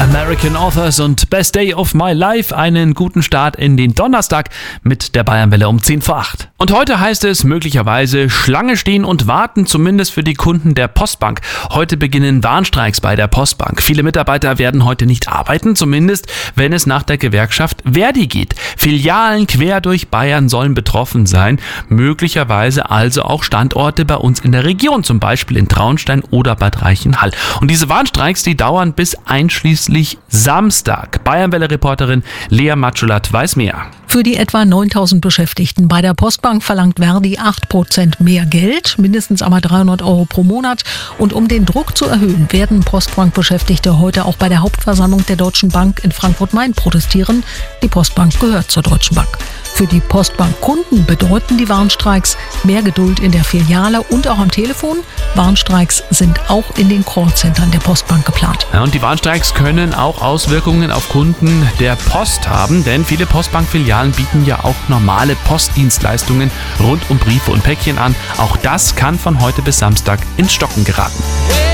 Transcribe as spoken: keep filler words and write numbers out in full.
American Authors und Best Day of My Life. Einen guten Start in den Donnerstag mit der Bayernwelle um zehn vor acht. Und heute heißt es möglicherweise Schlange stehen und warten, zumindest für die Kunden der Postbank. Heute beginnen Warnstreiks bei der Postbank. Viele Mitarbeiter werden heute nicht arbeiten, zumindest wenn es nach der Gewerkschaft ver.di geht. Filialen quer durch Bayern sollen betroffen sein, möglicherweise also auch Standorte bei uns in der Region, zum Beispiel in Traunstein oder Bad Reichenhall. Und diese Warnstreiks, die dauern bis einschließlich Samstag. Bayernwelle-Reporterin Lea Matschulat weiß mehr. Für die etwa neuntausend Beschäftigten bei der Postbank verlangt ver.di acht Prozent mehr Geld, mindestens aber dreihundert Euro pro Monat. Und um den Druck zu erhöhen, werden Postbank-Beschäftigte heute auch bei der Hauptversammlung der Deutschen Bank in Frankfurt-Main protestieren. Die Postbank gehört zur Deutschen Bank. Für die Postbank-Kunden bedeuten die Warnstreiks mehr Geduld in der Filiale und auch am Telefon. Warnstreiks sind auch in den Callcentern der Postbank geplant. Ja, und die Warnstreiks können auch Auswirkungen auf Kunden der Post haben, denn viele Postbank-Filialen bieten ja auch normale Postdienstleistungen rund um Briefe und Päckchen an. Auch das kann von heute bis Samstag ins Stocken geraten.